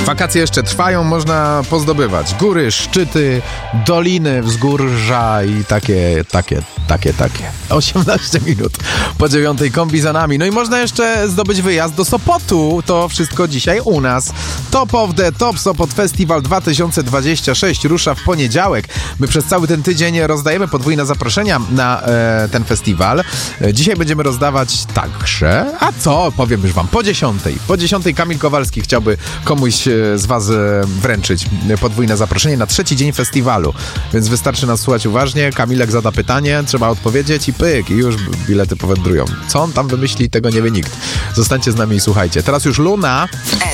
Wakacje jeszcze trwają, można pozdobywać góry, szczyty, doliny, wzgórza i takie. 18 minut po 9 kombi za nami. No i można jeszcze zdobyć wyjazd do Sopotu. To wszystko dzisiaj u nas. Top of the Top Sopot Festival 2026 rusza w poniedziałek. My przez cały ten tydzień rozdajemy podwójne zaproszenia na ten festiwal. Dzisiaj będziemy rozdawać także, a co? Powiem już wam, po 10. Po 10 Kamil Kowalski chciałby komuś z was wręczyć podwójne zaproszenie na trzeci dzień festiwalu. Więc wystarczy nas słuchać uważnie. Kamilek zada pytanie, trzeba odpowiedzieć i pyk, i już bilety powędrują. Co on tam wymyśli, tego nie wie nikt. Zostańcie z nami i słuchajcie. Teraz już Luna.